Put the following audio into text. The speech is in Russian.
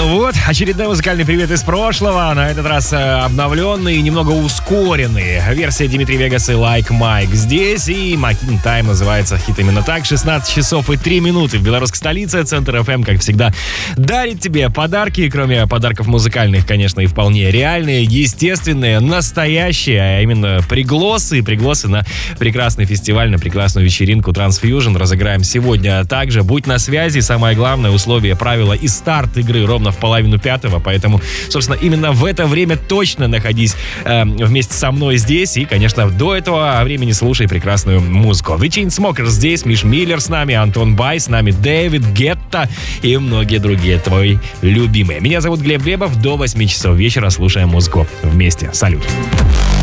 Ну вот, очередной музыкальный привет из прошлого. На этот раз обновленный и немного ускоренный. Версия Дмитрия Вегаса и Like Mike здесь. И Making Time называется хит именно так. 16 часов и 3 минуты в белорусской столице. Центр FM, как всегда, дарит тебе подарки. Кроме подарков музыкальных, конечно, и вполне реальные, естественные, настоящие. А именно пригласы на прекрасный фестиваль, на прекрасную вечеринку Transfusion. Разыграем сегодня также. Будь на связи. Самое главное условие, правила и старт игры ровно в 4:30, поэтому, собственно, именно в это время точно находись вместе со мной здесь и, конечно, до этого времени слушай прекрасную музыку. The Chainsmokers здесь, Миш Миллер с нами, Антон Бай, с нами Дэвид Гетта и многие другие твои любимые. Меня зовут Глеб Глебов, до 8 часов вечера слушаем музыку вместе. Салют!